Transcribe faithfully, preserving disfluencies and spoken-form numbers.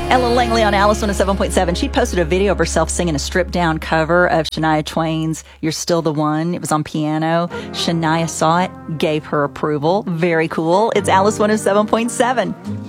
Ella Langley on Alice one oh seven point seven. She posted a video of herself singing a stripped-down cover of Shania Twain's You're Still the One. It was on piano. Shania saw it, gave her approval. Very cool. It's Alice one oh seven point seven.